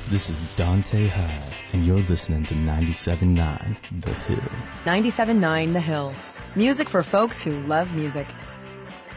This is Dante High, and you're listening to 97.9 The Hill. 97.9 The Hill. Music for folks who love music.